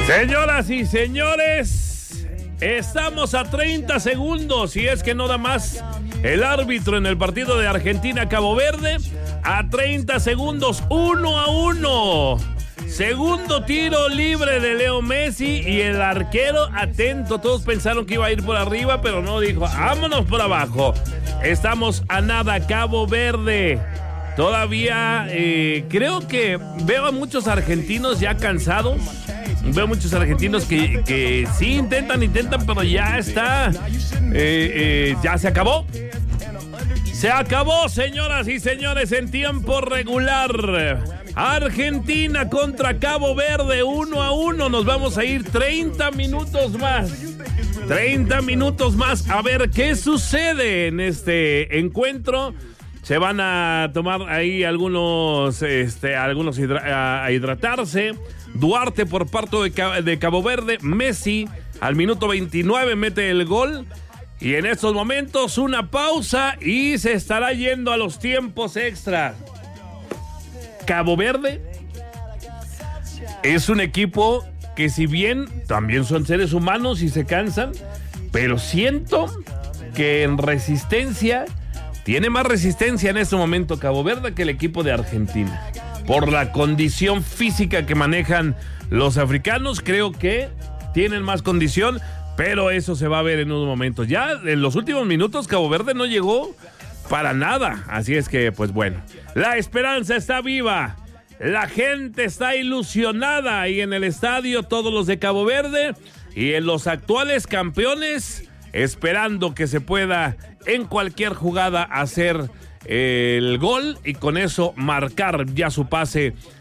Señoras y señores, estamos a 30 segundos, si es que no da más el árbitro en el partido de Argentina-Cabo Verde. A 30 segundos, 1-1. Segundo tiro libre de Leo Messi y el arquero atento. Todos pensaron que iba a ir por arriba, pero no, dijo, vámonos por abajo. Estamos a nada, Cabo Verde. Todavía creo que veo a muchos argentinos ya cansados. Veo muchos argentinos que sí intentan, pero ya está. Ya se acabó. Se acabó, señoras y señores, en tiempo regular. Argentina contra Cabo Verde, 1-1. Nos vamos a ir 30 minutos más. 30 minutos más. A ver qué sucede en este encuentro. Se van a tomar ahí algunos a hidratarse. Duarte por parte de Cabo Verde. Messi al minuto 29 mete el gol. Y en estos momentos una pausa y se estará yendo a los tiempos extra. Cabo Verde es un equipo que, si bien también son seres humanos y se cansan, pero siento que en resistencia tiene más resistencia en este momento Cabo Verde que el equipo de Argentina. Por la condición física que manejan los africanos, creo que tienen más condición, pero eso se va a ver en unos momentos. Ya en los últimos minutos Cabo Verde no llegó para nada, así es que, pues bueno, la esperanza está viva, la gente está ilusionada ahí en el estadio, todos los de Cabo Verde y en los actuales campeones, esperando que se pueda en cualquier jugada hacer el gol y con eso marcar ya su pase